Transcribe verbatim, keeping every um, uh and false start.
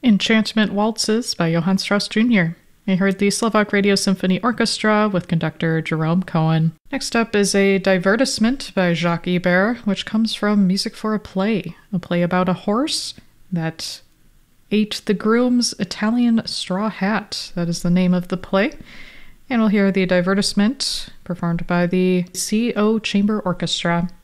Enchantment Waltzes by Johann Strauss Junior I heard the Slovak Radio Symphony Orchestra with conductor Jerome Cohen. Next up is a divertissement by Jacques Ibert, which comes from Music for a Play, a play about a horse that ate the groom's Italian straw hat. That is the name of the play. And we'll hear the divertissement performed by the C O Chamber Orchestra.